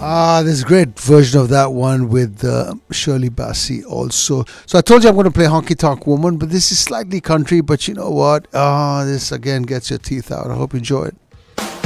There's a great version of that one with Shirley Bassey also. So I told you I'm going to play Honky Tonk Woman, but this is slightly country, but you know what? This again gets your teeth out. I hope you enjoy it.